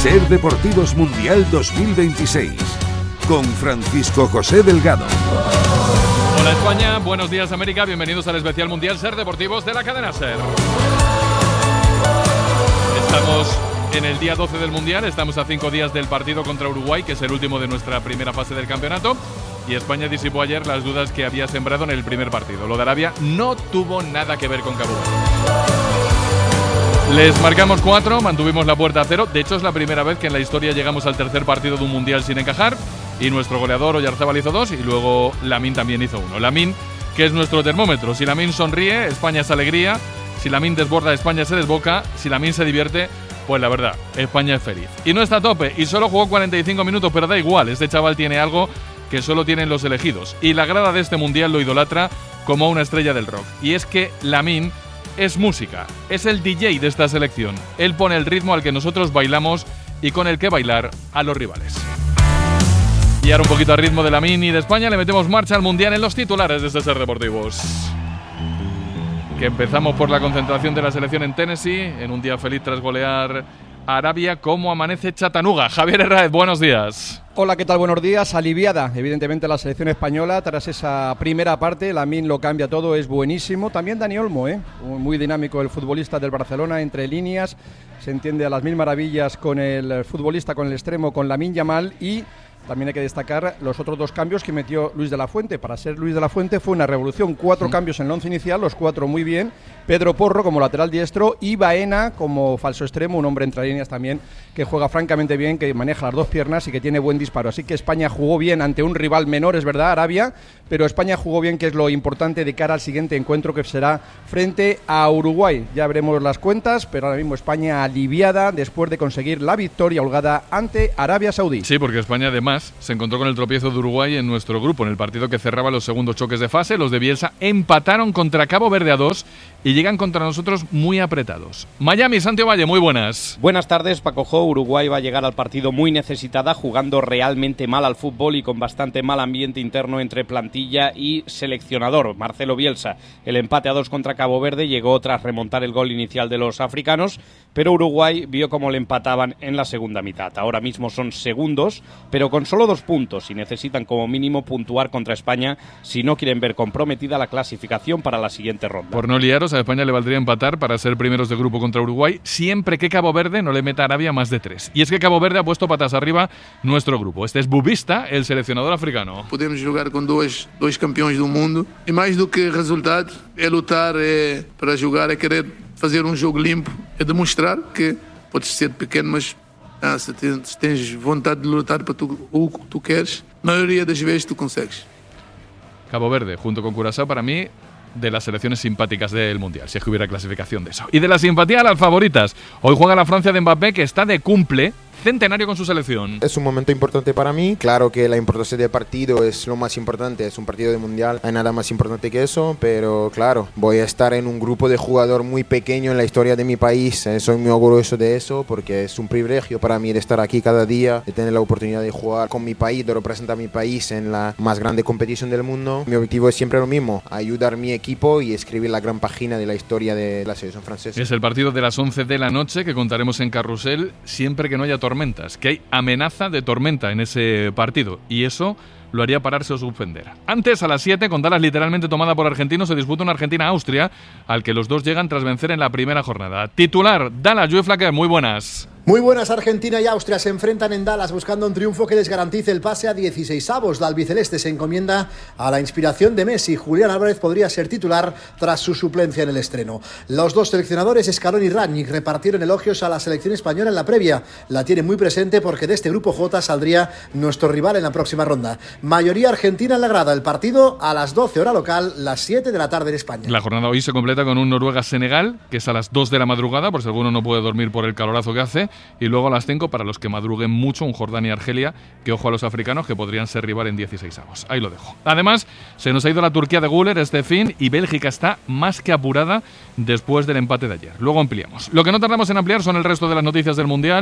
Ser Deportivos Mundial 2026 con Francisco José Delgado. Hola España, buenos días América, bienvenidos al especial Mundial Ser Deportivos de la cadena Ser. Estamos en el día 12 del Mundial, estamos a 5 días del partido contra Uruguay, que es el último de nuestra primera fase del campeonato, y España disipó ayer las dudas que había sembrado en el primer partido. Lo de Arabia no tuvo nada que ver con Cabo Verde. Les marcamos 4, mantuvimos la puerta a 0, de hecho es la primera vez que en la historia llegamos al tercer partido de un Mundial sin encajar, y nuestro goleador Oyarzábal hizo 2 y luego Lamine también hizo 1. Lamine, que es nuestro termómetro. Si Lamine sonríe, España es alegría. Si Lamine desborda, España se desboca. Si Lamine se divierte, pues la verdad, España es feliz. Y no está a tope, y solo jugó 45 minutos, pero da igual. Este chaval tiene algo que solo tienen los elegidos. Y la grada de este Mundial lo idolatra como una estrella del rock. Y es que Lamine es música, es el DJ de esta selección. Él pone el ritmo al que nosotros bailamos y con el que bailar a los rivales. Y ahora un poquito al ritmo de Lamine y de España le metemos marcha al Mundial en los titulares de este Ser Deportivos. Que empezamos por la concentración de la selección en Tennessee, en un día feliz tras golear a Arabia. ¿Cómo amanece Chattanooga? Javier Herráez, buenos días. Hola, ¿qué tal? Buenos días. Aliviada, evidentemente, la selección española tras esa primera parte. Lamine lo cambia todo, es buenísimo. También Dani Olmo, muy dinámico el futbolista del Barcelona, entre líneas. Se entiende a las mil maravillas con el futbolista, con el extremo, con Lamine Yamal. Y también hay que destacar los otros 2 cambios que metió Luis de la Fuente. Para ser Luis de la Fuente fue una revolución. 4 cambios en el 11 inicial, los 4 muy bien. Pedro Porro como lateral diestro y Baena como falso extremo, un hombre entre líneas también que juega francamente bien, que maneja las 2 piernas y que tiene buen disparo. Así que España jugó bien ante un rival menor, es verdad, Arabia, pero España jugó bien, que es lo importante de cara al siguiente encuentro, que será frente a Uruguay. Ya veremos las cuentas, pero ahora mismo España aliviada después de conseguir la victoria holgada ante Arabia Saudí. Sí, porque España además se encontró con el tropiezo de Uruguay en nuestro grupo, en el partido que cerraba los segundos choques de fase. Los de Bielsa empataron contra Cabo Verde a 2 y llegan contra nosotros muy apretados. Miami, Santiago Valle, muy buenas. Buenas tardes, Paco Jo. Uruguay va a llegar al partido muy necesitada, jugando realmente mal al fútbol y con bastante mal ambiente interno entre plantilla y seleccionador, Marcelo Bielsa. El empate a 2 contra Cabo Verde llegó tras remontar el gol inicial de los africanos, pero Uruguay vio cómo le empataban en la segunda mitad. Ahora mismo son segundos, pero con solo 2 puntos y necesitan como mínimo puntuar contra España si no quieren ver comprometida la clasificación para la siguiente ronda. Por no liaros, a España le valdría empatar para ser primeros de grupo contra Uruguay, siempre que Cabo Verde no le meta a Arabia más de 3. Y es que Cabo Verde ha puesto patas arriba nuestro grupo. Este es Bubista, el seleccionador africano. Podemos jogar con dois campeões do mundo e mais do que resultado é lutar, para jogar, é querer fazer jogo limpo, é demonstrar que podes ser pequeno, mas se tens vontade de lutar para o que tu queres, na maioria das vezes tu consegues. Cabo Verde, junto con Curazao, para mí, de las selecciones simpáticas del Mundial, si es que hubiera clasificación de eso. Y de la simpatía, las favoritas. Hoy juega la Francia de Mbappé, que está de cumple centenario con su selección. Es un momento importante para mí. Claro que la importancia del partido es lo más importante. Es un partido de mundial, no hay nada más importante que eso. Pero claro, voy a estar en un grupo de jugador muy pequeño en la historia de mi país. Soy muy orgulloso de eso porque es un privilegio para mí de estar aquí cada día, de tener la oportunidad de jugar con mi país, de representar a mi país en la más grande competición del mundo. Mi objetivo es siempre lo mismo, ayudar a mi equipo y escribir la gran página de la historia de la selección francesa. Es el partido de las 11 de la noche que contaremos en Carrusel siempre que no haya tormentas, que hay amenaza de tormenta en ese partido y eso lo haría pararse o suspender. Antes, a las 7, con Dallas literalmente tomada por argentinos, se disputa una Argentina-Austria, al que los dos llegan tras vencer en la primera jornada. Titular, Dallas, Joe Flaquer, muy buenas. Muy buenas, Argentina y Austria se enfrentan en Dallas buscando un triunfo que les garantice el pase a 16avos. La albiceleste se encomienda a la inspiración de Messi. Julián Álvarez podría ser titular tras su suplencia en el estreno. Los dos seleccionadores, Scaloni y Rangnick, repartieron elogios a la selección española en la previa. La tiene muy presente porque de este grupo J saldría nuestro rival en la próxima ronda. Mayoría argentina en la grada. El partido a las 12 hora local, las 7 de la tarde en España. La jornada hoy se completa con un Noruega-Senegal, que es a las 2 de la madrugada, por si alguno no puede dormir por el calorazo que hace. Y luego a las 5, para los que madruguen mucho, un Jordania-Argelia, que ojo a los africanos, que podrían ser rival en 16avos. Ahí lo dejo. Además, se nos ha ido la Turquía de Güler este fin y Bélgica está más que apurada después del empate de ayer. Luego ampliamos. Lo que no tardamos en ampliar son el resto de las noticias del Mundial.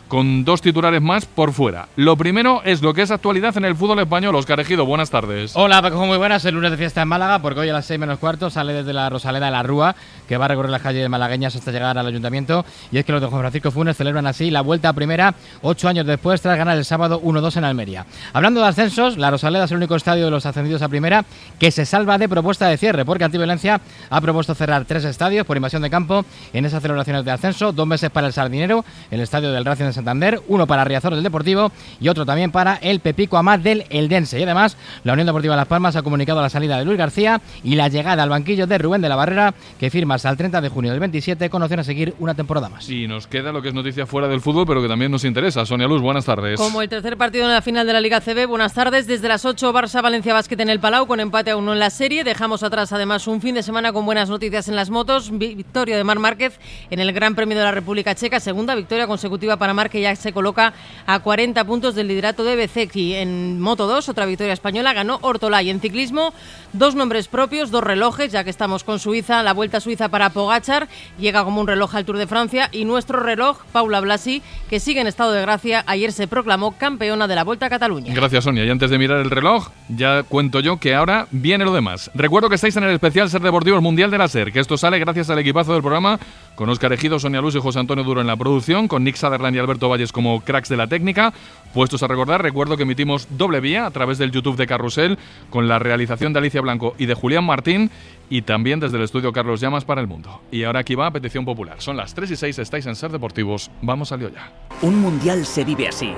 con 2 titulares más por fuera. Lo primero es lo que es actualidad en el fútbol español. Óscar Ejido, buenas tardes. Hola Paco, muy buenas. El lunes de fiesta en Málaga, porque hoy a las 6 menos cuarto sale desde la Rosaleda de la Rúa, que va a recorrer las calles malagueñas hasta llegar al ayuntamiento. Y es que los de Juan Francisco Funes celebran así la vuelta a primera 8 años después, tras ganar el sábado 1-2 en Almería. Hablando de ascensos, la Rosaleda es el único estadio de los ascendidos a primera que se salva de propuesta de cierre, porque Antiviolencia ha propuesto cerrar 3 estadios por invasión de campo en esas celebraciones de ascenso: 2 meses para el Sardinero, el estadio del Racing de Santander, uno para Riazor del Deportivo y otro también para el Pepico Amat del Eldense. Y además, la Unión Deportiva Las Palmas ha comunicado la salida de Luis García y la llegada al banquillo de Rubén de la Barrera, que firma hasta el 30 de junio del 27 con opción a seguir una temporada más. Y nos queda lo que es noticia fuera del fútbol, pero que también nos interesa. Sonia Luz, buenas tardes. Como el tercer partido en la final de la Liga CB, buenas tardes. Desde las 8, Barça-Valencia Basket en el Palau, con empate a 1 en la serie. Dejamos atrás además un fin de semana con buenas noticias en las motos. Victoria de Marc Márquez en el Gran Premio de la República Checa, segunda victoria consecutiva para Marc, que ya se coloca a 40 puntos del liderato de Bezzecchi. En Moto 2, otra victoria española, ganó Ortolá. Y en ciclismo, 2 nombres propios, 2 relojes, ya que estamos con Suiza. La Vuelta a Suiza para Pogačar, llega como un reloj al Tour de Francia. Y nuestro reloj, Paula Blasi, que sigue en estado de gracia, ayer se proclamó campeona de la Vuelta a Cataluña. Gracias, Sonia. Y antes de mirar el reloj, ya cuento yo que ahora viene lo demás. Recuerdo que estáis en el especial Ser Deportivo Mundial de la SER, que esto sale gracias al equipazo del programa, con Óscar Ejido, Sonia Luz y José Antonio Duro en la producción, con Nick Sutherland y Alberto Valles como cracks de la técnica. Puestos a recordar, recuerdo que emitimos doble vía a través del YouTube de Carrusel, con la realización de Alicia Blanco y de Julián Martín, y también desde el estudio Carlos Llamas para El Mundo. Y ahora aquí va a petición popular. Son las 3:06, estáis en Ser Deportivos. Vamos al lío ya. Un mundial se vive así.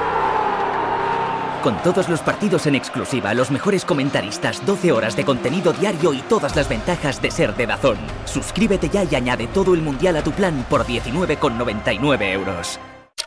Con todos los partidos en exclusiva, los mejores comentaristas, 12 horas de contenido diario y todas las ventajas de ser de DAZN. Suscríbete ya y añade todo el mundial a tu plan por 19,99 €.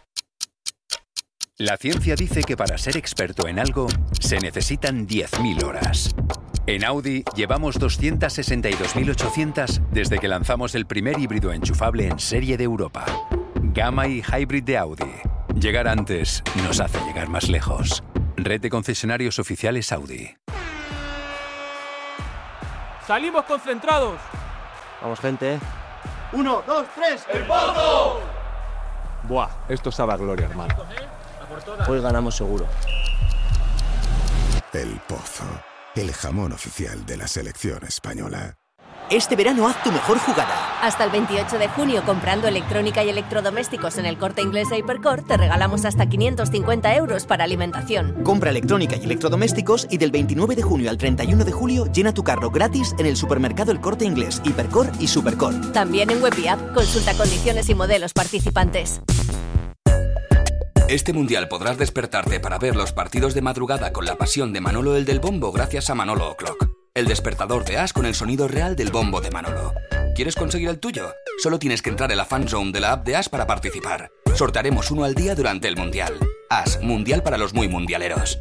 La ciencia dice que para ser experto en algo se necesitan 10.000 horas. En Audi llevamos 262.800 desde que lanzamos el primer híbrido enchufable en serie de Europa. Gamma y Hybrid de Audi. Llegar antes nos hace llegar más lejos. Red de concesionarios oficiales Audi. ¡Salimos concentrados! Vamos, gente. 1, 2, 3, ¡el Pozo! Buah, esto sabe a gloria, hermano. Hoy ganamos seguro. El Pozo, el jamón oficial de la selección española. Este verano haz tu mejor jugada. Hasta el 28 de junio, comprando electrónica y electrodomésticos en el Corte Inglés e Hipercor, te regalamos hasta 550 € para alimentación. Compra electrónica y electrodomésticos y del 29 de junio al 31 de julio llena tu carro gratis en el supermercado El Corte Inglés, Hipercor y Supercor. También en web y app, consulta condiciones y modelos participantes. Este mundial podrás despertarte para ver los partidos de madrugada con la pasión de Manolo el del Bombo gracias a Manolo O'Clock. El despertador de As con el sonido real del bombo de Manolo. ¿Quieres conseguir el tuyo? Solo tienes que entrar en la fanzone de la app de As para participar. Sortearemos uno al día durante el mundial. As, mundial para los muy mundialeros.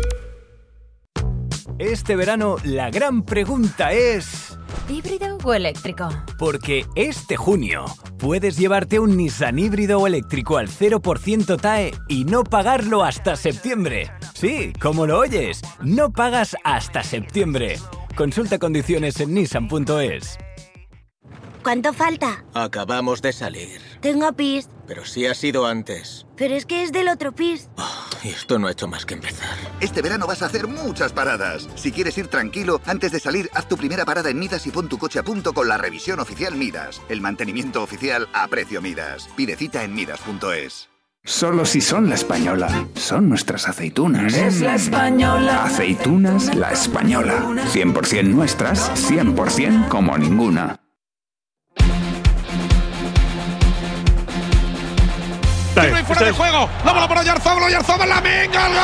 Este verano la gran pregunta es... ¿híbrido o eléctrico? Porque este junio puedes llevarte un Nissan híbrido o eléctrico al 0% TAE y no pagarlo hasta septiembre. Sí, como lo oyes, no pagas hasta septiembre. Consulta condiciones en nissan.es. ¿Cuánto falta? Acabamos de salir. Tengo pis. Pero sí ha sido antes. Pero es que es del otro pis. Y esto no ha hecho más que empezar. Este verano vas a hacer muchas paradas. Si quieres ir tranquilo, antes de salir, haz tu primera parada en Midas y pon tu coche a punto con la revisión oficial Midas. El mantenimiento oficial a precio Midas. Pide cita en midas.es. Solo si son La Española. Son nuestras aceitunas. Es La Española. Aceitunas La Española. 100% nuestras, 100% como ninguna. Tiro y fuera de juego. La bola para Oyarzabal. Oyarzabal, la venga. ¡Gol,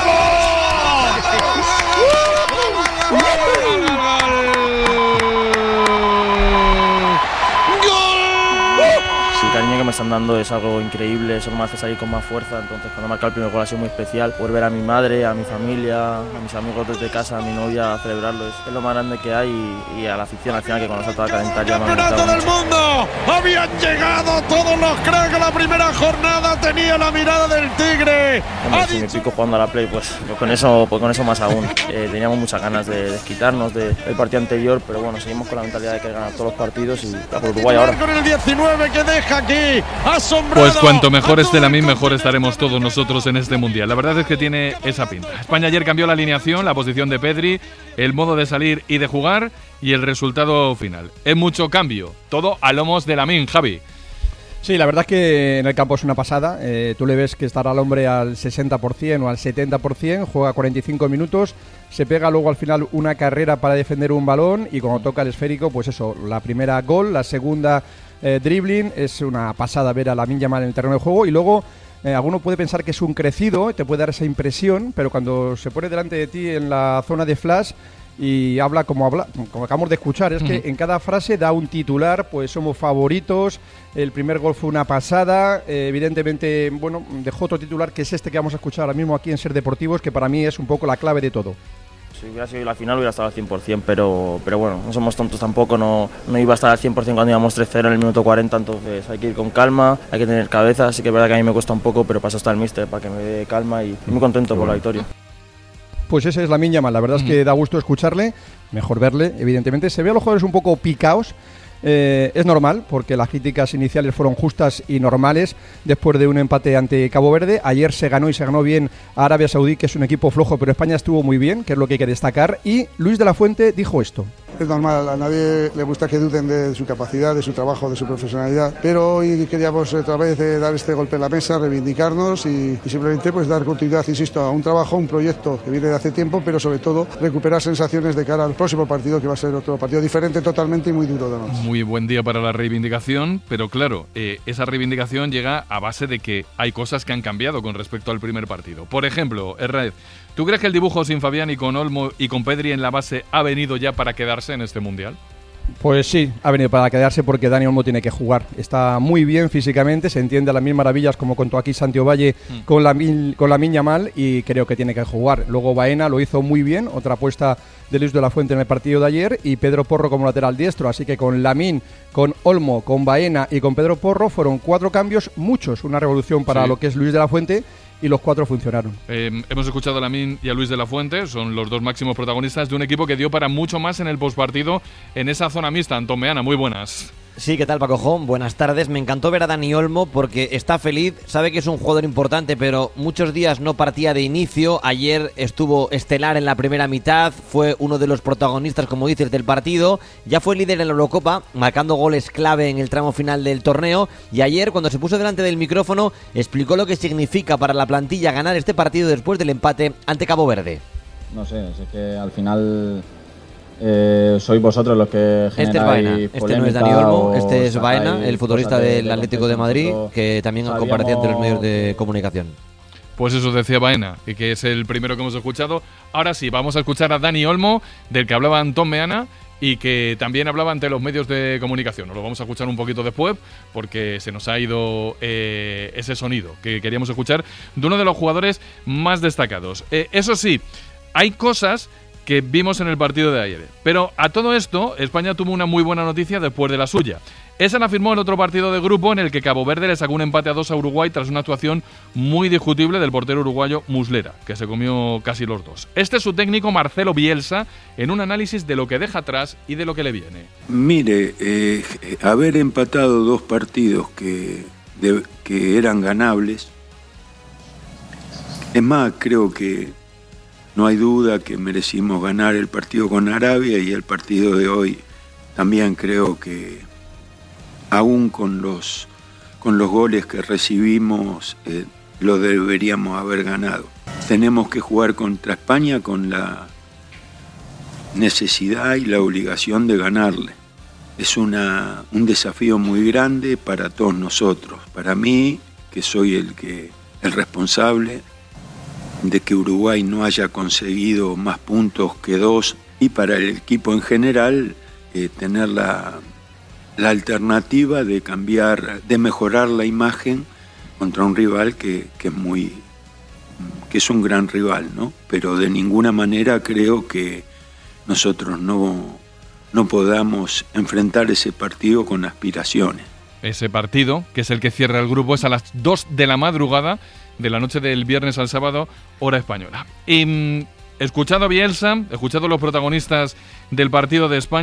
Sí, cariño que me están dando es algo increíble, eso me hace salir con más fuerza. Entonces cuando marca el primer gol ha sido muy especial, por ver a mi madre, a mi familia, a mis amigos desde casa, a mi novia, a celebrarlo, es lo más grande que hay y a la afición al final que cuando salta a calentar ya me ha ¡Campeonato del mundo! Habían llegado todos los cracks que la primera jornada tenía la mirada del Tigre. Hombre, si me pico jugando a la Play, pues con eso más aún. Teníamos muchas ganas de desquitarnos del partido anterior, pero bueno, seguimos con la mentalidad de querer ganar todos los partidos y por Uruguay ahora. Con el 19 que deja aquí asombrado. Pues cuanto mejor esté Lamine, mejor estaremos todos nosotros en este Mundial. La verdad es que tiene esa pinta. España ayer cambió la alineación, la posición de Pedri, el modo de salir y de jugar y el resultado final. Es mucho cambio, todo a lomos de Lamine, Javi. Sí, la verdad es que en el campo es una pasada. Tú le ves que estará el hombre al 60% o al 70%, juega 45 minutos, se pega luego al final una carrera para defender un balón y cuando toca el esférico, pues eso, la primera gol, la segunda dribbling, es una pasada ver a Lamine Yamal en el terreno de juego y luego alguno puede pensar que es un crecido, te puede dar esa impresión, pero cuando se pone delante de ti en la zona de flash y habla como acabamos de escuchar, es que en cada frase da un titular, pues somos favoritos, el primer gol fue una pasada, evidentemente, bueno, dejó otro titular que es este que vamos a escuchar ahora mismo aquí en Ser Deportivos, que para mí es un poco la clave de todo. Si hubiera sido la final hubiera estado al 100%, pero bueno, no somos tontos tampoco, no iba a estar al 100% cuando íbamos 3-0 en el minuto 40, entonces hay que ir con calma, hay que tener cabeza, así que es verdad que a mí me cuesta un poco, pero pasa hasta el míster para que me dé calma y muy contento por la victoria. Pues ese es Lamine Yamal, la verdad es que da gusto escucharle, mejor verle, evidentemente. Se ve a los jugadores un poco picaos, es normal, porque las críticas iniciales fueron justas y normales después de un empate ante Cabo Verde. Ayer se ganó y se ganó bien a Arabia Saudí, que es un equipo flojo, pero España estuvo muy bien, que es lo que hay que destacar. Y Luis de la Fuente dijo esto. Es normal, a nadie le gusta que duden de su capacidad, de su trabajo, de su profesionalidad, pero hoy queríamos otra vez dar este golpe en la mesa, reivindicarnos y simplemente pues dar continuidad, insisto, a un trabajo, un proyecto que viene de hace tiempo, pero sobre todo recuperar sensaciones de cara al próximo partido, que va a ser otro partido diferente totalmente y muy duro además. Muy buen día para la reivindicación, pero claro, esa reivindicación llega a base de que hay cosas que han cambiado con respecto al primer partido. Por ejemplo, Herrera, ¿tú crees que el dibujo sin Fabián y con Olmo y con Pedri en la base ha venido ya para quedarse en este Mundial? Pues sí, ha venido para quedarse porque Dani Olmo tiene que jugar. Está muy bien físicamente, se entiende a las mil maravillas como contó aquí Santi Valle con Lamine Yamal y creo que tiene que jugar. Luego Baena lo hizo muy bien, otra apuesta de Luis de la Fuente en el partido de ayer y Pedro Porro como lateral diestro. Así que con Lamine, con Olmo, con Baena y con Pedro Porro fueron 4 cambios, muchos, una revolución para lo que es Luis de la Fuente. Y los 4 funcionaron. Hemos escuchado a Lamine y a Luis de la Fuente, son los dos máximos protagonistas de un equipo que dio para mucho más en el postpartido en esa zona mixta. Antón Meana, muy buenas. Sí, ¿qué tal, Paco Jón? Buenas tardes. Me encantó ver a Dani Olmo porque está feliz, sabe que es un jugador importante, pero muchos días no partía de inicio. Ayer estuvo estelar en la primera mitad, fue uno de los protagonistas, como dices, del partido. Ya fue líder en la Eurocopa, marcando goles clave en el tramo final del torneo. Y ayer, cuando se puso delante del micrófono, explicó lo que significa para la plantilla ganar este partido después del empate ante Cabo Verde. No sé, es que al final... sois vosotros los que generáis este es Baena, este no es Dani Olmo, este es Baena, el futbolista del Atlético de Madrid, que también compartía ante los medios de comunicación. Pues eso decía Baena, y que es el primero que hemos escuchado. Ahora sí, vamos a escuchar a Dani Olmo, del que hablaba Antón Meana, y que también hablaba ante los medios de comunicación. Nos lo vamos a escuchar un poquito después, porque se nos ha ido ese sonido que queríamos escuchar de uno de los jugadores más destacados. Eso sí, hay cosas que vimos en el partido de ayer. Pero a todo esto, España tuvo una muy buena noticia después de la suya. Esa la firmó el otro partido de grupo en el que Cabo Verde le sacó un empate a 2 a Uruguay tras una actuación muy discutible del portero uruguayo Muslera, que se comió casi los dos. Este es su técnico Marcelo Bielsa en un análisis de lo que deja atrás y de lo que le viene. Mire, haber empatado 2 partidos que eran ganables, es más, creo que no hay duda que merecimos ganar el partido con Arabia y el partido de hoy también creo que aún con los goles que recibimos lo deberíamos haber ganado. Tenemos que jugar contra España con la necesidad y la obligación de ganarle. Es un desafío muy grande para todos nosotros. Para mí, que soy el responsable de que Uruguay no haya conseguido más puntos que 2 y para el equipo en general tener la alternativa de cambiar, de mejorar la imagen contra un rival que es un gran rival, ¿no? Pero de ninguna manera creo que nosotros no podamos enfrentar ese partido con aspiraciones. Ese partido, que es el que cierra el grupo, es a las 2 de la madrugada de la noche del viernes al sábado, hora española. Y escuchado a Bielsa, escuchado a los protagonistas del partido de España,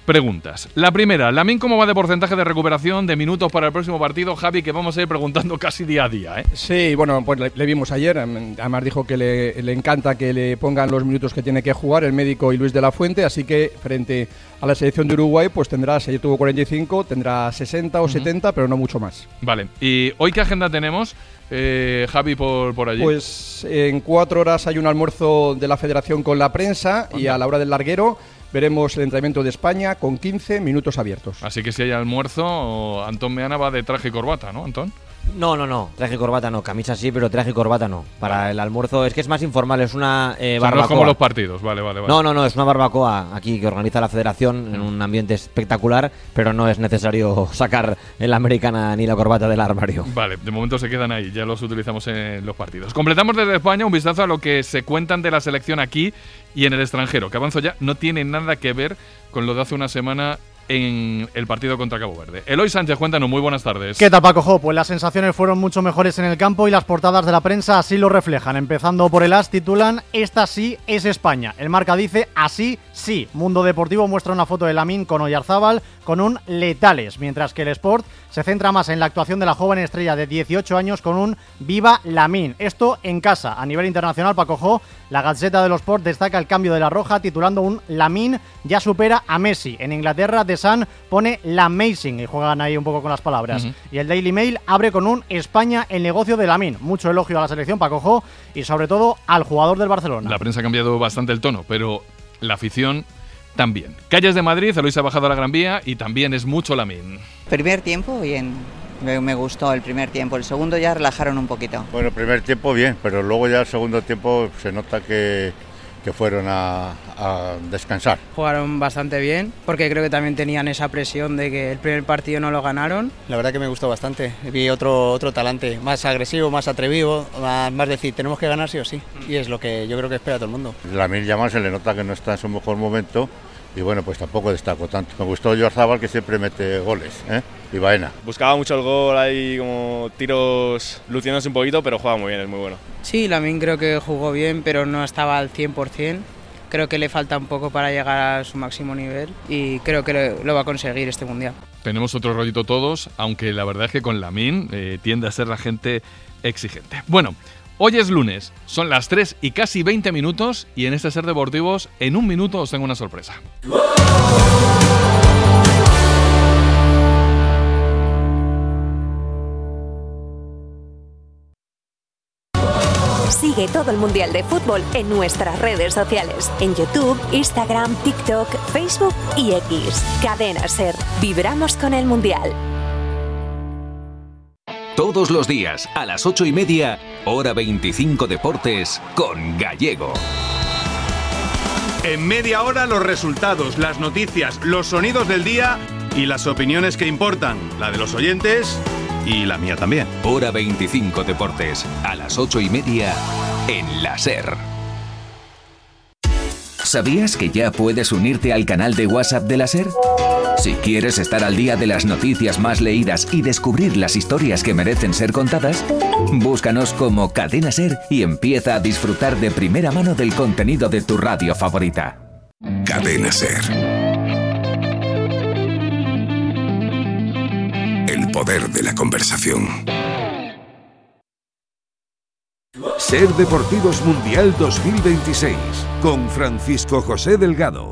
preguntas. La primera, Lamine, ¿cómo va de porcentaje de recuperación de minutos para el próximo partido? Javi, que vamos a ir preguntando casi día a día, ¿eh? Sí, bueno, pues le vimos ayer. Además dijo que le encanta que le pongan los minutos que tiene que jugar el médico y Luis de la Fuente, así que frente a la selección de Uruguay, pues tendrá, si ayer tuvo 45, tendrá 60 o 70, pero no mucho más. Vale, ¿y hoy qué agenda tenemos, Javi, por allí? Pues en 4 horas hay un almuerzo de la Federación con la prensa. Anda. Y a la hora del larguero veremos el entrenamiento de España con 15 minutos abiertos. Así que si hay almuerzo, Antón Meana va de traje y corbata, ¿no, Antón? No, traje y corbata no, camisa sí, pero traje y corbata no. Para el almuerzo es que es más informal, es una barbacoa. No es como los partidos, vale. No, es una barbacoa aquí que organiza la Federación en un ambiente espectacular, pero no es necesario sacar la americana ni la corbata del armario. Vale, de momento se quedan ahí, ya los utilizamos en los partidos. Completamos desde España un vistazo a lo que se cuentan de la selección aquí y en el extranjero, que avanzo ya, no tiene nada que ver con lo de hace una semana en el partido contra Cabo Verde. Eloy Sánchez, cuéntanos, muy buenas tardes. ¿Qué tal, Paco Jo? Pues las sensaciones fueron mucho mejores en el campo y las portadas de la prensa así lo reflejan. Empezando por el AS, titulan "Esta sí es España". El Marca dice "Así sí". Mundo Deportivo muestra una foto de Lamine con Oyarzábal con un letales, mientras que el Sport se centra más en la actuación de la joven estrella de 18 años con un "Viva Lamine". Esto en casa. A nivel internacional, Paco Jo, la Gazzetta dello Sport destaca el cambio de la roja titulando un "Lamine ya supera a Messi". En Inglaterra, The Sun pone "L'amazing" y juegan ahí un poco con las palabras. Y el Daily Mail abre con un "España, el negocio de Lamine". Mucho elogio a la selección, Paco Jo, y sobre todo al jugador del Barcelona. La prensa ha cambiado bastante el tono, pero la afición también. Calles de Madrid, Eloy se ha bajado a la Gran Vía y también es mucho Lamine. Primer tiempo, bien. Me gustó el primer tiempo. El segundo ya relajaron un poquito. Bueno, el primer tiempo bien, pero luego ya el segundo tiempo se nota que fueron a descansar. Jugaron bastante bien, porque creo que también tenían esa presión de que el primer partido no lo ganaron. La verdad que me gustó bastante. Vi otro talante, más agresivo, más atrevido, más decir, tenemos que ganar sí o sí. Y es lo que yo creo que espera todo el mundo. Lamine Yamal se le nota que no está en su mejor momento. Y bueno, pues tampoco destacó tanto. Me gustó Oyarzábal, que siempre mete goles, y Baena. Buscaba mucho el gol, hay como tiros luciéndose un poquito, pero juega muy bien, es muy bueno. Sí, Lamine creo que jugó bien, pero no estaba al 100%. Creo que le falta un poco para llegar a su máximo nivel y creo que lo va a conseguir este Mundial. Tenemos otro rollito todos, aunque la verdad es que con Lamine tiende a ser la gente exigente. Bueno, hoy es lunes, son las 3 y casi 20 minutos y en este Ser Deportivos, en un minuto os tengo una sorpresa. Sigue todo el Mundial de Fútbol en nuestras redes sociales, en YouTube, Instagram, TikTok, Facebook y X. Cadena Ser. Vibramos con el Mundial. Todos los días, a las 8:30, Hora 25 Deportes, con Gallego. En media hora, los resultados, las noticias, los sonidos del día y las opiniones que importan. La de los oyentes y la mía también. Hora 25 Deportes, a las 8:30, en la Ser. ¿Sabías que ya puedes unirte al canal de WhatsApp de la Ser? Si quieres estar al día de las noticias más leídas y descubrir las historias que merecen ser contadas, búscanos como Cadena Ser y empieza a disfrutar de primera mano del contenido de tu radio favorita. Cadena Ser. El poder de la conversación. Ser Deportivos Mundial 2026 con Francisco José Delgado.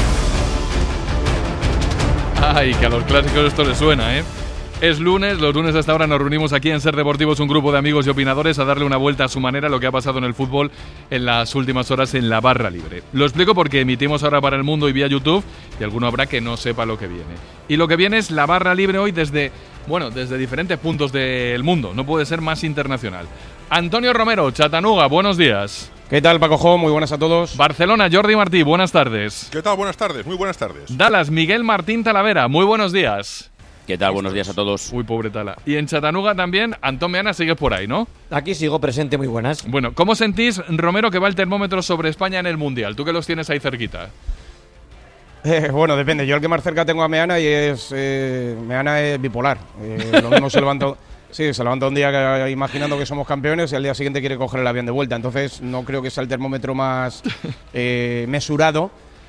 Ay, que a los clásicos esto les suena, ¿eh? Es lunes, los lunes hasta ahora nos reunimos aquí en Ser Deportivos, un grupo de amigos y opinadores, a darle una vuelta a su manera a lo que ha pasado en el fútbol en las últimas horas en la barra libre. Lo explico porque emitimos ahora para el mundo y vía YouTube, y alguno habrá que no sepa lo que viene. Y lo que viene es la barra libre hoy desde diferentes puntos del mundo, no puede ser más internacional. Antonio Romero, Chatanuga, buenos días. ¿Qué tal, Paco Jo? Muy buenas a todos. Barcelona, Jordi Martí, buenas tardes. ¿Qué tal? Buenas tardes, muy buenas tardes. Dallas, Miguel Martín Talavera, muy buenos días. ¿Qué tal? Buenos días a todos. Uy, pobre Tala. Y en Chatanuga también, Antón Meana, sigues por ahí, ¿no? Aquí sigo presente, muy buenas. Bueno, ¿cómo sentís, Romero, que va el termómetro sobre España en el Mundial? Tú que los tienes ahí cerquita. Bueno, depende. Yo el que más cerca tengo a Meana y Meana es bipolar. Lo mismo se levanta... Sí, se levanta un día imaginando que somos campeones y al día siguiente quiere coger el avión de vuelta. Entonces no creo que sea el termómetro más mesurado.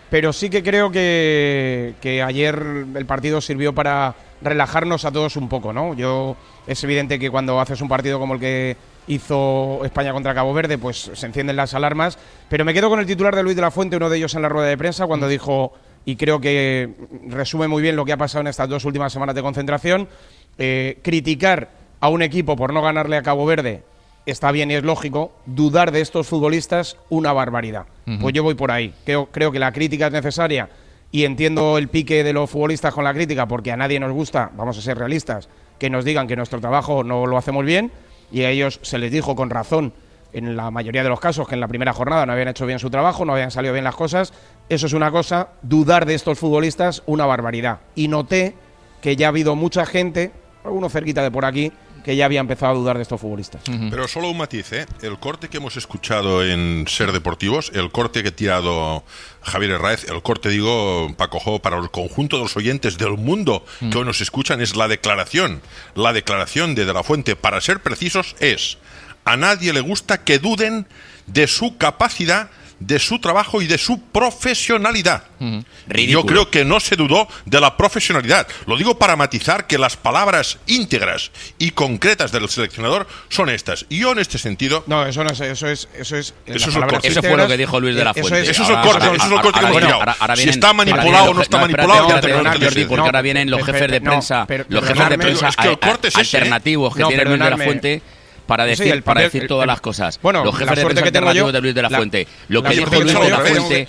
pero sí que creo que ayer el partido sirvió para relajarnos a todos un poco, ¿no? Es evidente que cuando haces un partido como el que hizo España contra Cabo Verde, pues se encienden las alarmas, pero me quedo con el titular de Luis de la Fuente, uno de ellos en la rueda de prensa, cuando dijo, y creo que resume muy bien lo que ha pasado en estas 2 últimas semanas de concentración, criticar a un equipo por no ganarle a Cabo Verde está bien y es lógico, dudar de estos futbolistas, una barbaridad. Pues yo voy por ahí, creo que la crítica es necesaria y entiendo el pique de los futbolistas con la crítica, porque a nadie nos gusta, vamos a ser realistas, que nos digan que nuestro trabajo no lo hacemos bien, y a ellos se les dijo con razón, en la mayoría de los casos, que en la primera jornada no habían hecho bien su trabajo, no habían salido bien las cosas. Eso es una cosa, dudar de estos futbolistas, una barbaridad. Y noté que ya ha habido mucha gente, alguno cerquita de por aquí, que ya había empezado a dudar de estos futbolistas. Pero solo un matiz, el corte que hemos escuchado en Ser Deportivos, el corte que ha tirado Javier Herráez, el corte, digo, Paco Jo, para el conjunto de los oyentes del mundo que hoy nos escuchan, es la declaración de la Fuente, para ser precisos, es: a nadie le gusta que duden de su capacidad, de su trabajo y de su profesionalidad. Yo creo que no se dudó de la profesionalidad. Lo digo para matizar que las palabras íntegras y concretas del seleccionador son estas. Y yo en este sentido... No, eso no es... Eso fue lo que dijo Luis de la Fuente. Eso es el corte que hemos tirado. Si está manipulado o no está manipulado... Jordi, porque ahora vienen los jefes de prensa, alternativos que tiene Luis de la Fuente... para decir todas las cosas. Bueno, los jefes de prensa alternativos de Luis de la Fuente. Lo que dijo Luis de la Fuente,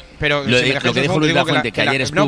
que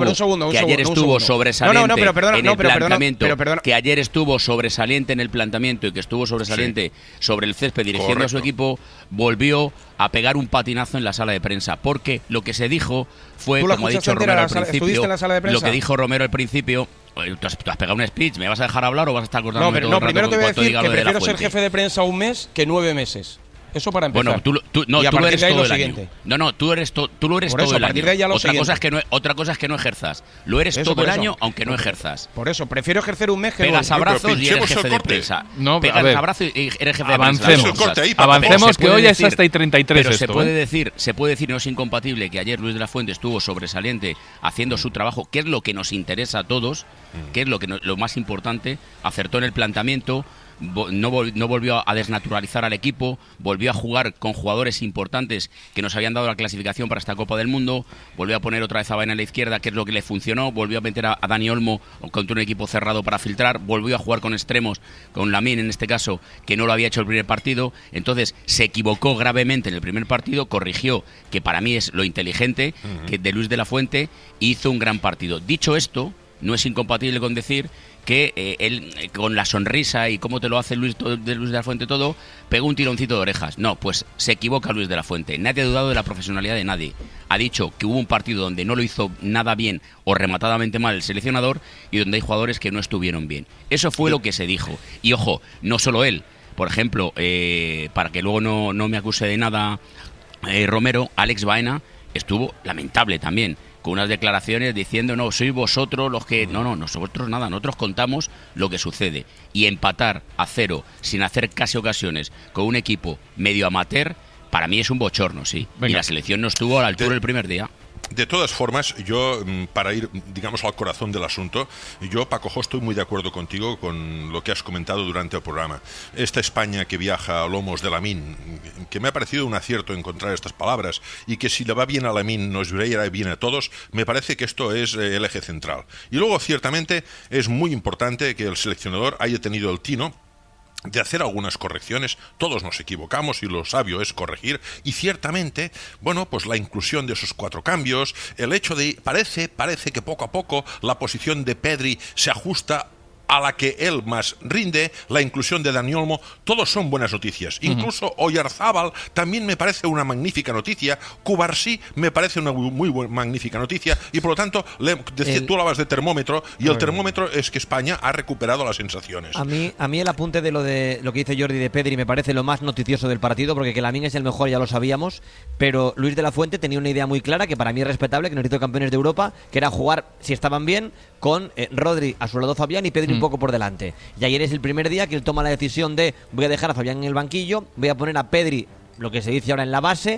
ayer estuvo sobresaliente en el planteamiento, que ayer estuvo sobresaliente en el planteamiento y que estuvo sobresaliente sobre el césped dirigiendo a su equipo, volvió a pegar un patinazo en la sala de prensa, porque lo que se dijo fue, como ha dicho Romero al principio, lo que dijo Romero al principio. Tú has pegado un speech, ¿me vas a dejar hablar o vas a estar cortando todo el rato? No, primero te voy a decir que prefiero ser jefe de prensa un mes que 9 meses. Eso para empezar. Bueno, tú lo eres todo el año. No, tú lo eres todo el año. Otra cosa es que no ejerzas. Lo eres todo el año, aunque no ejerzas. Por eso, prefiero ejercer un mes que pegas abrazos y eres jefe de prensa. Pegas abrazos y eres jefe de prensa. Avancemos, que hoy es hasta y 33 esto. Pero se puede decir, no es incompatible, que ayer Luis de la Fuente estuvo sobresaliente haciendo su trabajo, que es lo que nos interesa a todos, que es lo más importante, acertó en el planteamiento, no volvió a desnaturalizar al equipo, volvió a jugar con jugadores importantes que nos habían dado la clasificación para esta Copa del Mundo, volvió a poner otra vez a Baena en la izquierda, que es lo que le funcionó, volvió a meter a Dani Olmo contra un equipo cerrado para filtrar, volvió a jugar con extremos, con Lamine en este caso, que no lo había hecho el primer partido. Entonces se equivocó gravemente en el primer partido, corrigió, que para mí es lo inteligente, que de Luis de la Fuente, hizo un gran partido. Dicho esto, no es incompatible con decir que él, con la sonrisa y cómo te lo hace Luis de la Fuente todo, pegó un tironcito de orejas. No, pues se equivoca Luis de la Fuente. Nadie ha dudado de la profesionalidad de nadie. Ha dicho que hubo un partido donde no lo hizo nada bien o rematadamente mal el seleccionador y donde hay jugadores que no estuvieron bien. Eso fue lo que se dijo. Y ojo, no solo él. Por ejemplo, para que luego no me acuse de nada Romero, Alex Baena estuvo lamentable también, con unas declaraciones diciendo, no, sois vosotros los que... No, nosotros nada, nosotros contamos lo que sucede. Y empatar a 0 sin hacer casi ocasiones con un equipo medio amateur, para mí es un bochorno, sí. Venga. Y la selección no estuvo a la altura el primer día. De todas formas, yo, para ir, digamos, al corazón del asunto, yo, Paco Jo, estoy muy de acuerdo contigo con lo que has comentado durante el programa. Esta España que viaja a lomos de Lamine, que me ha parecido un acierto encontrar estas palabras, y que si le va bien a Lamine nos irá bien a todos, me parece que esto es el eje central. Y luego, ciertamente, es muy importante que el seleccionador haya tenido el tino de hacer algunas correcciones. Todos nos equivocamos y lo sabio es corregir, y ciertamente, bueno, pues la inclusión de esos 4 cambios, el hecho de, parece que poco a poco la posición de Pedri se ajusta a la que él más rinde, la inclusión de Dani Olmo, todos son buenas noticias. Incluso Oyarzábal también me parece una magnífica noticia, Cubarsí me parece una magnífica noticia, y por lo tanto, tú hablabas de termómetro, y el termómetro es que España ha recuperado las sensaciones. A mí el apunte de lo que dice Jordi de Pedri me parece lo más noticioso del partido, porque que Lamine es el mejor ya lo sabíamos, pero Luis de la Fuente tenía una idea muy clara, que para mí es respetable, que nos hizo campeones de Europa, que era jugar, si estaban bien, con Rodri a su lado Fabián y Pedri un poco por delante. Y ayer es el primer día que él toma la decisión de voy a dejar a Fabián en el banquillo, voy a poner a Pedri, lo que se dice ahora, en la base,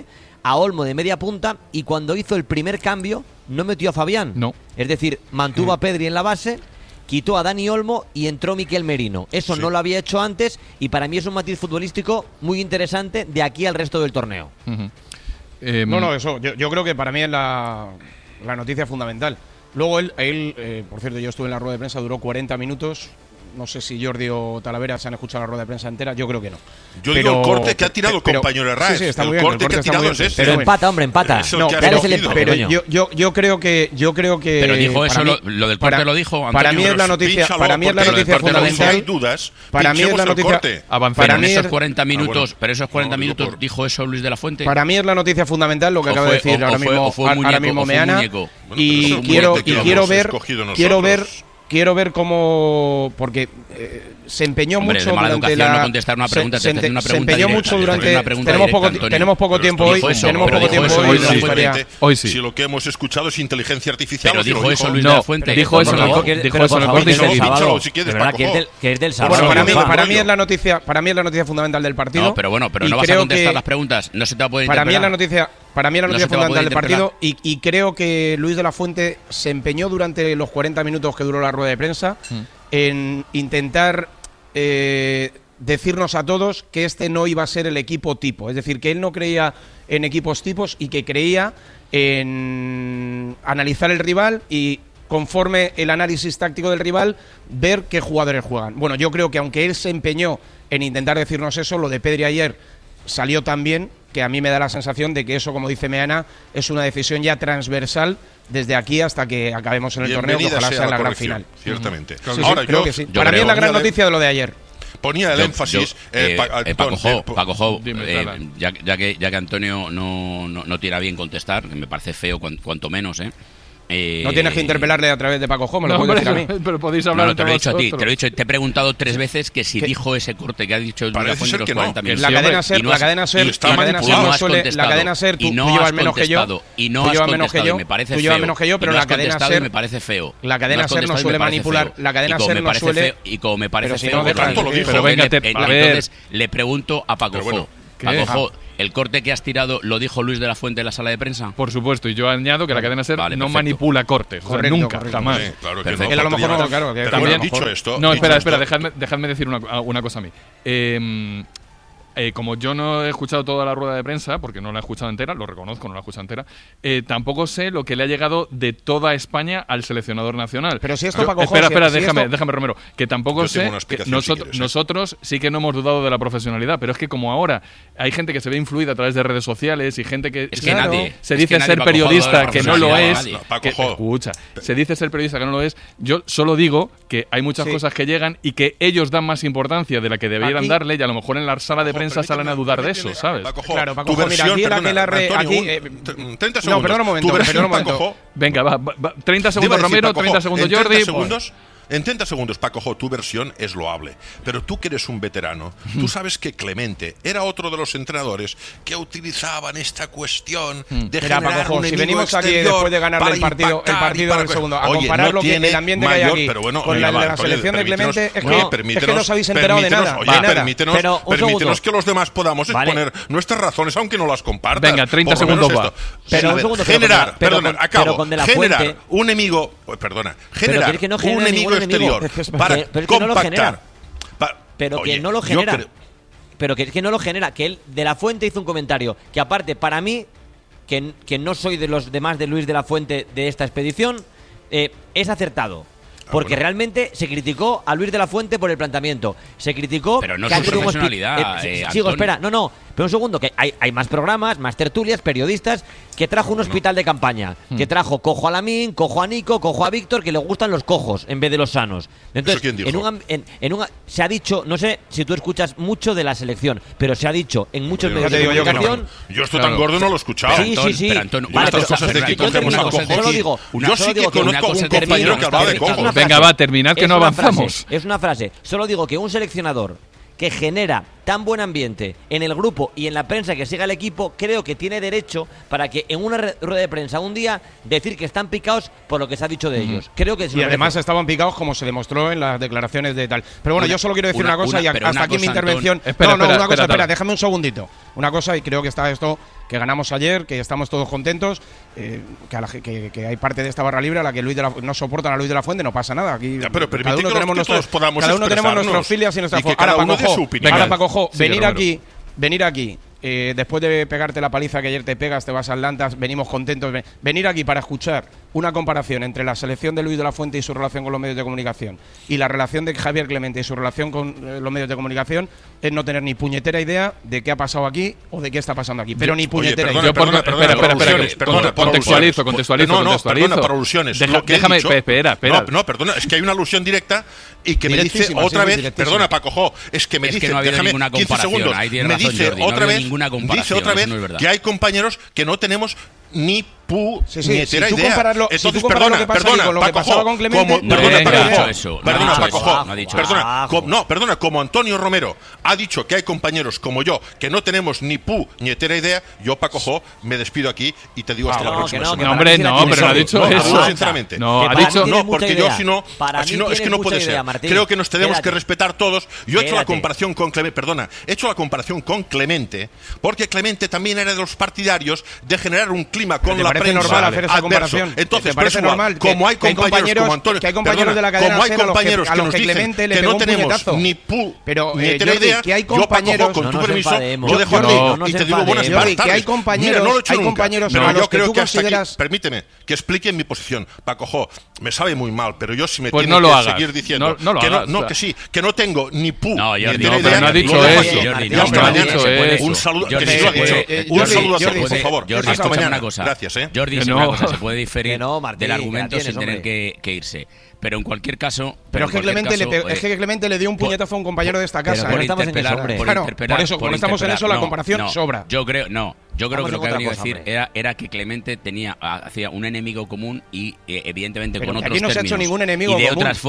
a Olmo de media punta y cuando hizo el primer cambio no metió a Fabián. No. Es decir, mantuvo a Pedri en la base, quitó a Dani Olmo y entró Miquel Merino. Eso no lo había hecho antes y para mí es un matiz futbolístico muy interesante de aquí al resto del torneo. Eso. Yo creo que para mí es la noticia fundamental. Luego él por cierto, yo estuve en la rueda de prensa, duró 40 minutos. No sé si Jordi o Talavera se han escuchado la rueda de prensa entera, yo creo que no. Yo digo el corte que ha tirado el compañero Herrera. Sí, está el muy bien, corte que ha tirado es ese. Pero empata, hombre, empata. Pero yo creo que Pero dijo eso, lo del corte lo dijo Antonio. Para mí es la noticia, fundamental. Para mí es la noticia. Para mí esos 40 minutos, pero esos 40 minutos dijo eso Luis de la Fuente. Para mí es la noticia fundamental lo que acaba de decir ahora mismo Meana. Y quiero ver cómo, porque se empeñó mucho durante no contestar una pregunta, se empeñó mucho durante tenemos poco tiempo hoy, hoy sí. Si lo que hemos escuchado es inteligencia artificial, pero dijo eso Luis de la Fuente. Dijo eso en el corte y que es del sábado. Bueno, para mí es la noticia fundamental del partido. No, pero no vas a contestar las preguntas, no se te va a poder interpelar. Para mí es la noticia fundamental del partido y creo que Luis de la Fuente se empeñó durante los 40 minutos que duró la rueda de prensa en intentar decirnos a todos que este no iba a ser el equipo tipo. Es decir, que él no creía en equipos tipos y que creía en analizar el rival y, conforme el análisis táctico del rival, ver qué jugadores juegan. Bueno, yo creo que aunque él se empeñó en intentar decirnos eso, lo de Pedri ayer salió tan bien que a mí me da la sensación de que eso, como dice Meana, es una decisión ya transversal desde aquí hasta que acabemos en el torneo, que ojalá sea la gran final. Ciertamente. Ahora, creo que sí. Para mí es la gran noticia de lo de ayer. Ponía el énfasis. Paco, ya que Antonio no tira bien contestar, que me parece feo cuanto menos, no tienes que interpelarle a través de Paco Jo, me lo puedes decir a mí. Pero podéis hablar te lo he dicho a ti, te lo he dicho, te he preguntado 3 veces que si dijo ese corte que ha dicho Parece ser que no. La cadena SER tú llevas menos que yo. Y no has contestado, me parece feo. Tú llevas menos que yo, pero la cadena SER me parece feo. La cadena SER no suele manipular. La cadena SER no suele. Y como me parece feo, entonces le pregunto a Paco Jo. Paco Jo, ¿el corte que has tirado lo dijo Luis de la Fuente en la sala de prensa? Por supuesto, y yo añado que la cadena SER no manipula cortes. Nunca, jamás. Claro que él a lo mejor no, claro. También dicho esto. No, espera, dejadme decir una cosa a mí. Como yo no he escuchado toda la rueda de prensa, porque no la he escuchado entera, lo reconozco, no la he escuchado entera, tampoco sé lo que le ha llegado de toda España al seleccionador nacional. Pero si esto, Paco, espera, déjame, Romero, que tampoco sé que nosotros sí que no hemos dudado de la profesionalidad, pero es que como ahora hay gente que se ve influida a través de redes sociales y gente que se dice ser periodista que no lo es, se dice ser periodista que no lo es, yo solo digo que hay muchas cosas que llegan y que ellos dan más importancia de la que deberían darle, y a lo mejor en la sala de prensa salen a dudar de eso, ¿sabes? Claro, Paco, mira, aquí aquí 30 segundos. No, perdón un momento. Venga, va, 30 segundos Romero, 30 segundos Jordi. En 30 segundos, Paco Jo, tu versión es loable. Pero tú que eres un veterano, tú sabes que Clemente era otro de los entrenadores que utilizaban esta cuestión de generar Paco Jo, un si venimos aquí después de ganarle el partido del segundo, a comparar lo que el ambiente que hay aquí con la selección de Clemente, es que no os habéis enterado de nada. Permítenos que los demás podamos exponer nuestras razones, aunque no las compartan. Venga, 30 segundos va. Pero un segundo, generar un enemigo, generar un enemigo exterior para compactar. Pero que no lo genera. Pero que no lo genera. Que él, de la Fuente, hizo un comentario que, aparte, para mí, que no soy de los demás de Luis de la Fuente de esta expedición, es acertado. Porque realmente se criticó a Luis de la Fuente por el planteamiento. Se criticó. Pero no es su profesionalidad. Sigo, espera. No. Pero un segundo, que hay más programas, más tertulias, periodistas, que trajo un hospital de campaña. Que trajo cojo a Lamín, cojo a Nico, cojo a Víctor, que le gustan los cojos en vez de los sanos. Entonces, se ha dicho, no sé si tú escuchas mucho de la selección, pero se ha dicho en muchos medios de comunicación. Yo esto tan gordo no lo he escuchado. Sí. Pero Antón, estas cosas de que cogemos al cojo. Yo sí que conozco a un compañero que hablaba de cojo. Venga, va, terminad que no avanzamos. Es una frase. Solo digo que un seleccionador que genera tan buen ambiente en el grupo y en la prensa que siga el equipo, creo que tiene derecho para que en una rueda de prensa un día decir que están picados por lo que se ha dicho de ellos. Creo que y además estaban picados como se demostró en las declaraciones de tal. Pero bueno, yo solo quiero decir una cosa y hasta aquí mi intervención. Espera, déjame un segundito. Una cosa, y creo que está esto, que ganamos ayer, que estamos todos contentos, que hay parte de esta barra libre a la que no soportan a Luis de la Fuente, no pasa nada. Aquí pero cada uno tenemos nuestros filias y nuestra forma. Ahora, Paco, venir aquí. Después de pegarte la paliza que ayer te pegas, te vas a Atlanta, venimos contentos. Venir aquí para escuchar una comparación entre la selección de Luis de la Fuente y su relación con los medios de comunicación y la relación de Javier Clemente y su relación con los medios de comunicación es no tener ni puñetera idea de qué ha pasado aquí o de qué está pasando aquí. Pero ni puñetera idea. Espera, contextualizo. Perdona, por alusiones. Déjame, espera. No, perdona, es que hay una alusión directa y que me dice otra vez, perdona Paco, es que me dice, no déjame 15 segundos, me dice otra vez que hay compañeros que no tenemos ni puñetera idea. Entonces, perdona, como Antonio Romero ha dicho que hay compañeros como yo que no tenemos ni puñetera idea, yo, Paco, me despido aquí y te digo hasta la próxima semana. Hombre, no, pero no ha dicho eso. Sinceramente. No, ha dicho no, porque yo si no, es que no puede ser. Creo que nos tenemos que respetar todos. Yo he hecho la comparación con Clemente, porque Clemente también era de los partidarios de generar un clima con la prensa normal hacer esa comparación. Entonces, ¿te parece normal como hay compañeros como Antonio, que hay compañeros de la cadena como hay compañeros que nos dicen que no tenemos ni idea, que hay compañeros, con tu permiso, lo dejo aquí y te digo buenas tardes. Que hay compañeros, no lo he hecho nunca. Yo creo que hasta aquí, permíteme, que explique mi posición. Paco, me sabe muy mal, pero yo si me tiene que seguir diciendo que sí, que no tengo ni idea. No ha dicho eso. Un saludo a todos, por favor. Hasta mañana. Gracias, Jordi, es una cosa, se puede diferir del argumento sin tener que irse. Pero en cualquier caso... Pero es que Clemente le dio un puñetazo a un compañero de esta casa. Por eso, cuando estamos en eso, la comparación sobra. Yo creo que lo que habría que decir era que Clemente hacía un enemigo común y evidentemente con otros términos. Aquí no se ha hecho ningún enemigo común.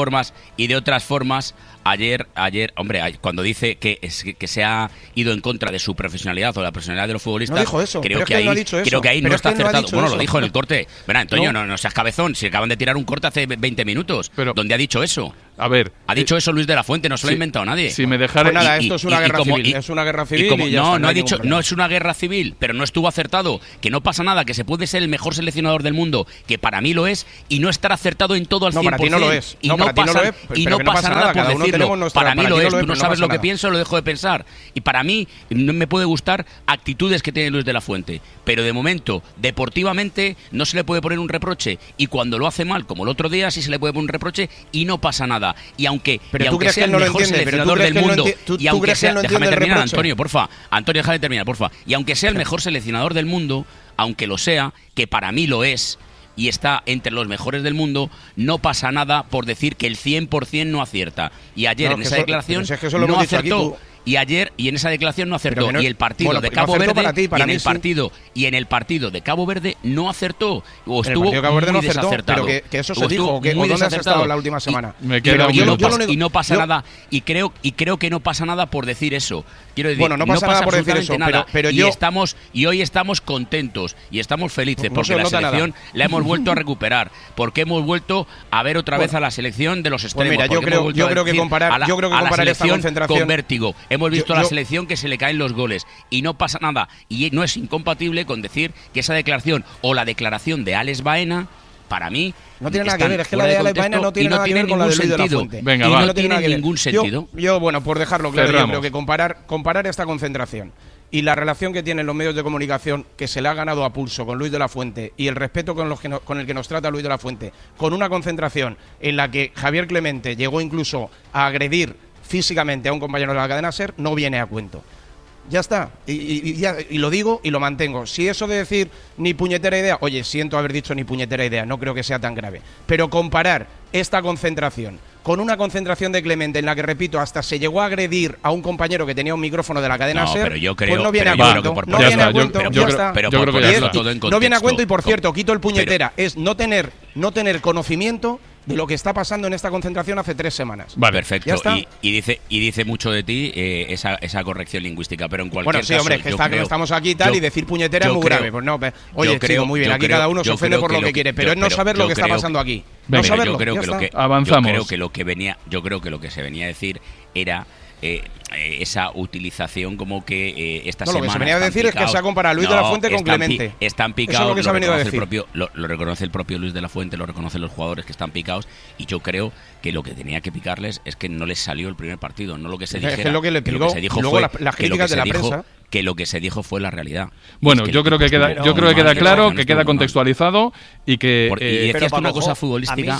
Y de otras formas, ayer, cuando dice que se ha ido en contra de su profesionalidad o la profesionalidad de los futbolistas, no dijo eso, creo que ahí no está acertado. Bueno, lo dijo en el corte. Verá, Antonio, no seas cabezón, si acaban de tirar un corte hace 20 minutos. ¿Dónde ha dicho eso? A ver, ha dicho eso Luis de la Fuente, no se lo ha inventado nadie. Si me dejara esto es una guerra civil, es una guerra civil y ya no ha dicho no es una guerra civil, pero no estuvo acertado, que no pasa nada, que se puede ser el mejor seleccionador del mundo, que para mí lo es, y no estar acertado en todo al 100%. Para ti no lo es. Y no pasa nada por decirlo. Para mí lo es. Tú no sabes lo que pienso, lo dejo de pensar. Y para mí no me puede gustar actitudes que tiene Luis de la Fuente, pero de momento, deportivamente, no se le puede poner un reproche, y cuando lo hace mal, como el otro día, sí se le puede poner un reproche y no pasa nada. Y aunque sea el mejor seleccionador del mundo, y aunque sea, déjame terminar, Antonio, porfa. Antonio, déjame terminar, porfa. Y aunque sea el mejor seleccionador del mundo, aunque lo sea, que para mí lo es, y está entre los mejores del mundo, no pasa nada por decir que el 100% no acierta. Y ayer en esa declaración no acertó. Y ayer en esa declaración no acertó, y el partido de Cabo Verde y en el partido de Cabo Verde no acertó, o estuvo muy desacertado. Pero que eso se dijo, que ¿dónde has estado la última semana? Y no pasa nada, y creo que no pasa nada por decir eso. Quiero decir, no pasa nada por decir eso, pero hoy estamos contentos y estamos felices porque la selección la hemos vuelto a recuperar, porque hemos vuelto a ver otra vez a la selección de los extremos. Yo creo que comparar esta concentración con vértigo. Hemos visto a la selección que se le caen los goles y no pasa nada. Y no es incompatible con decir que esa declaración o la declaración de Alex Baena, para mí, no tiene nada que ver. Es que la de Alex Baena no tiene nada que ver con la de Luis de la Fuente. Venga, no tiene ningún sentido. Yo, por dejarlo claro, yo creo que comparar esta concentración y la relación que tienen los medios de comunicación, que se le ha ganado a pulso con Luis de la Fuente, y el respeto con el que nos trata Luis de la Fuente, con una concentración en la que Javier Clemente llegó incluso a agredir físicamente a un compañero de la cadena SER, no viene a cuento. Ya está, y lo digo y lo mantengo. Si eso de decir ni puñetera idea, oye, siento haber dicho ni puñetera idea, no creo que sea tan grave, pero comparar esta concentración con una concentración de Clemente en la que, repito, hasta se llegó a agredir a un compañero que tenía un micrófono de la cadena SER, pues no viene a cuento. No viene a cuento, ya está. No viene a cuento, y por cierto, quito el puñetera, es no tener conocimiento de lo que está pasando en esta concentración hace 3 semanas. Vale, perfecto. ¿Ya está? Y dice mucho de ti esa corrección lingüística, pero en cualquier Bueno, sí, caso, hombre, que estamos aquí y tal, y decir puñetera es muy grave. Pues no, oye, chico, muy bien, aquí cada uno se ofende por lo que quiere, pero es no saber lo que está pasando aquí. No saberlo, yo creo que lo que avanzamos. Yo creo que lo que se venía a decir era esa utilización como que esta semana. Lo que se venía a decir es que se ha comparado a Luis de la Fuente con Clemente. Están picados. Eso es lo que se ha venido a decir. Lo reconoce el propio Luis de la Fuente, lo reconocen los jugadores que están picados. Y yo creo que lo que tenía que picarles es que no les salió el primer partido, no lo que se dijera. Es lo que le picó. Y luego las críticas de la prensa. Que lo que se dijo fue la realidad. Bueno, yo creo que queda claro, que queda contextualizado y que... y decías una cosa futbolística.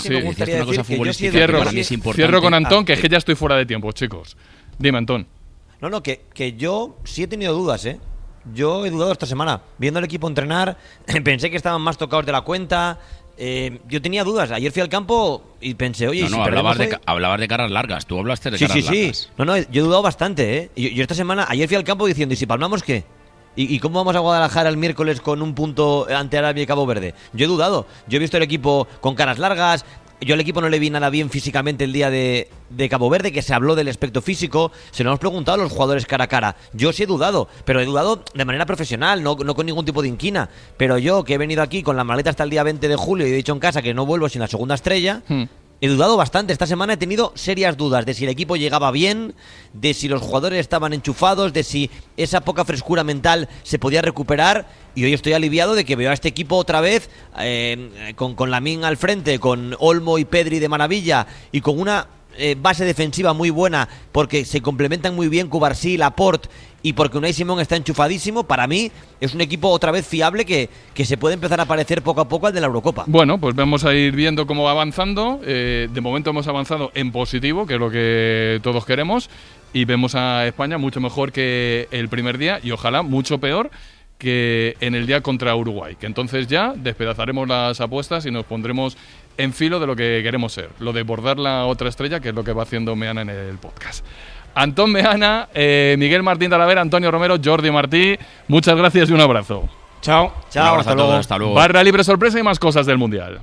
Cierro con Antón, que es que ya estoy fuera de tiempo, chicos. Dime, Antón. No, que yo sí he tenido dudas, ¿eh? Yo he dudado esta semana. Viendo al equipo entrenar, pensé que estaban más tocados de la cuenta. Yo tenía dudas. Ayer fui al campo y pensé, oye, hablabas de caras largas. Tú hablaste de caras largas. Sí. No, yo he dudado bastante, ¿eh? Yo esta semana, ayer fui al campo diciendo, ¿y si palmamos qué? ¿Y cómo vamos a Guadalajara el miércoles con un punto ante Arabia y Cabo Verde? Yo he dudado. Yo he visto el equipo con caras largas. Yo al equipo no le vi nada bien físicamente el día de Cabo Verde, que se habló del aspecto físico. Se lo hemos preguntado a los jugadores cara a cara. Yo sí he dudado, pero he dudado de manera profesional, no con ningún tipo de inquina. Pero yo, que he venido aquí con la maleta hasta el día 20 de julio y he dicho en casa que no vuelvo sin la segunda estrella... He dudado bastante. Esta semana he tenido serias dudas de si el equipo llegaba bien, de si los jugadores estaban enchufados, de si esa poca frescura mental se podía recuperar. Y hoy estoy aliviado de que veo a este equipo otra vez con Lamine al frente, con Olmo y Pedri de maravilla y con una base defensiva muy buena, porque se complementan muy bien Cubarsí, Laporte, y porque Unai Simón está enchufadísimo. Para mí es un equipo otra vez fiable que se puede empezar a parecer poco a poco al de la Eurocopa. Bueno, pues vamos a ir viendo cómo va avanzando. De momento hemos avanzado en positivo, que es lo que todos queremos, y vemos a España mucho mejor que el primer día y ojalá mucho peor que en el día contra Uruguay, que entonces ya despedazaremos las apuestas y nos pondremos en filo de lo que queremos ser, lo de bordar la otra estrella, que es lo que va haciendo Meana en el podcast. Antón Meana, Miguel Martín Talavera, Antonio Romero, Jordi Martí, muchas gracias y un abrazo. Chao. Hasta luego. Barra libre sorpresa y más cosas del Mundial.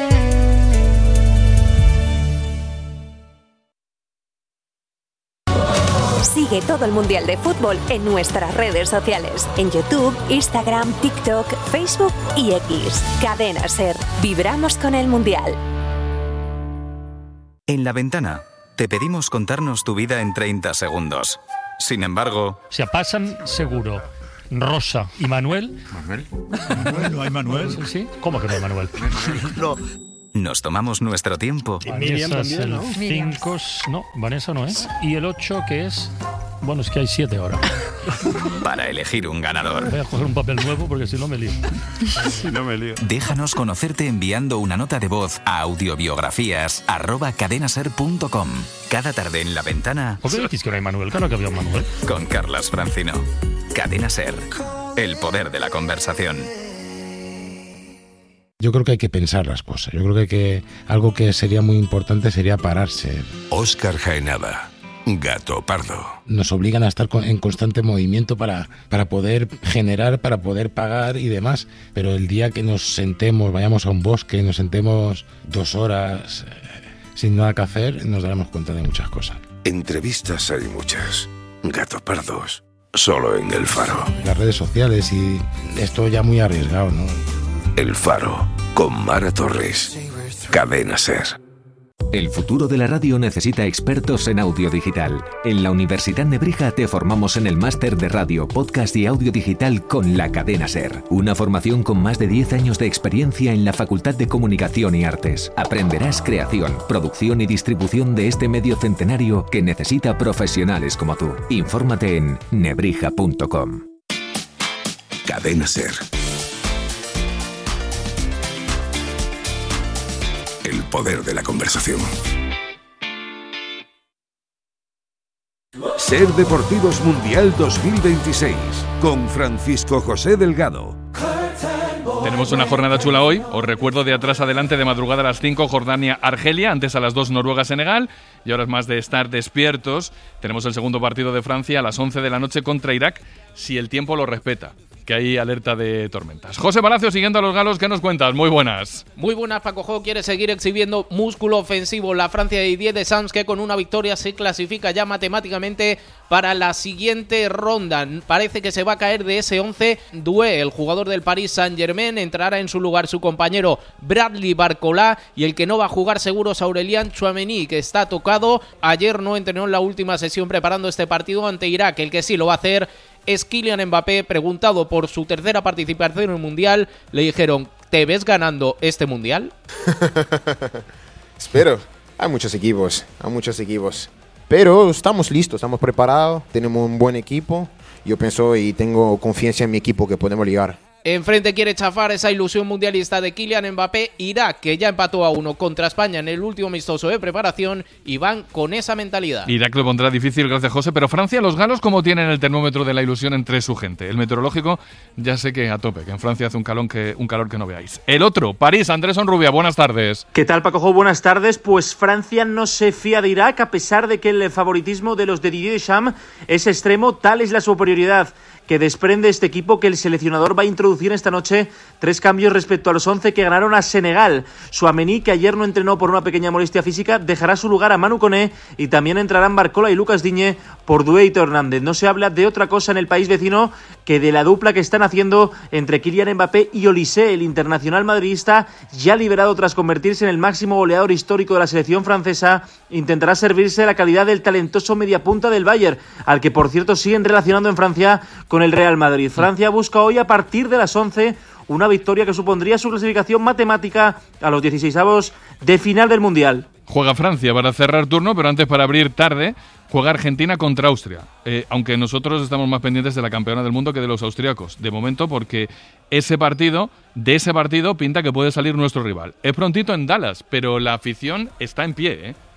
Sigue todo el Mundial de Fútbol en nuestras redes sociales, en YouTube, Instagram, TikTok, Facebook y X. Cadena SER. Vibramos con el Mundial. En La Ventana te pedimos contarnos tu vida en 30 segundos. Sin embargo... Se pasan seguro Rosa y Manuel. ¿Manuel? ¿No hay Manuel? Sí. ¿Cómo que no hay Manuel? No. Nos tomamos nuestro tiempo. Vanessa es el 5, no, Vanessa no es. Y el 8 que es, bueno, es que hay 7 ahora. Para elegir un ganador. Voy a coger un papel nuevo porque si no me lío. Déjanos conocerte enviando una nota de voz a audiobiografías@cadenaser.com. Cada tarde en La Ventana. ¿Por qué decís que no hay Manuel? Claro que había un Manuel. Con Carlas Francino. Cadena SER. El poder de la conversación. Yo creo que hay que pensar las cosas. Yo creo que algo que sería muy importante sería pararse. Óscar Jaenada, Gato Pardo. Nos obligan a estar en constante movimiento para poder generar, para poder pagar y demás. Pero el día que nos sentemos, vayamos a un bosque, nos sentemos 2 horas sin nada que hacer, nos daremos cuenta de muchas cosas. Entrevistas hay muchas. Gato Pardos, solo en El Faro. Las redes sociales y esto ya muy arriesgado, ¿no? El Faro, con Mara Torres. Cadena SER. El futuro de la radio necesita expertos en audio digital. En la Universidad Nebrija te formamos en el máster de radio, podcast y audio digital con la Cadena SER. Una formación con más de 10 años de experiencia en la Facultad de Comunicación y Artes. Aprenderás creación, producción y distribución de este medio centenario que necesita profesionales como tú. Infórmate en nebrija.com. Cadena SER. El poder de la conversación. SER Deportivos Mundial 2026 con Francisco José Delgado. Tenemos una jornada chula hoy. Os recuerdo de atrás adelante, de madrugada a las 5, Jordania-Argelia, antes a las 2, Noruega-Senegal, y ahora es más de estar despiertos. Tenemos el segundo partido de Francia a las 11 de la noche contra Irak, si el tiempo lo respeta. que hay alerta de tormentas. José Palacio, siguiendo a los galos, ¿qué nos cuentas? Muy buenas. Muy buenas, Paco Jo quiere seguir exhibiendo músculo ofensivo. La Francia de Didier Deschamps, que con una victoria se clasifica ya matemáticamente para la siguiente ronda. Parece que se va a caer de ese 11. Doué, el jugador del Paris Saint-Germain, entrará en su lugar su compañero Bradley Barcola, y el que no va a jugar seguro es Aurélien Tchouaméni, que está tocado. Ayer no entrenó en la última sesión preparando este partido ante Irak. El que sí lo va a hacer es Kylian Mbappé. Preguntado por su tercera participación en el Mundial, le dijeron: ¿te ves ganando este Mundial? Espero. Hay muchos equipos. Pero estamos listos, estamos preparados, tenemos un buen equipo. Yo pienso y tengo confianza en mi equipo que podemos llegar. Enfrente quiere chafar esa ilusión mundialista de Kylian Mbappé. Irak, que ya empató a 1 contra España en el último amistoso de preparación, y van con esa mentalidad. Irak lo pondrá difícil, gracias José, pero Francia, los galos, ¿cómo tienen el termómetro de la ilusión entre su gente? El meteorológico ya sé que a tope, que en Francia hace un calor que no veáis. El otro, París, Andrés Onrubia, buenas tardes. ¿Qué tal, Paco Jo? Buenas tardes. Pues Francia no se fía de Irak, a pesar de que el favoritismo de los de Didier Deschamps es extremo. Tal es la superioridad que desprende este equipo, que el seleccionador va a introducir esta noche 3 cambios respecto a los 11 que ganaron a Senegal. Tchouaméni, que ayer no entrenó por una pequeña molestia física, dejará su lugar a Manu Koné, y también entrarán Barcola y Lucas Digne por Doué y Théo Hernández. No se habla de otra cosa en el país vecino que de la dupla que están haciendo entre Kylian Mbappé y Olise. El internacional madridista, ya liberado tras convertirse en el máximo goleador histórico de la selección francesa, intentará servirse de la calidad del talentoso mediapunta del Bayern, al que por cierto siguen relacionando en Francia con el Real Madrid. Francia busca hoy, a partir de las 11, una victoria que supondría su clasificación matemática a los 16avos de final del Mundial. Juega Francia para cerrar turno, pero antes, para abrir tarde, juega Argentina contra Austria. Aunque nosotros estamos más pendientes de la campeona del mundo que de los austriacos, de momento, porque de ese partido pinta que puede salir nuestro rival. Es prontito en Dallas, pero la afición está en pie, ¿eh?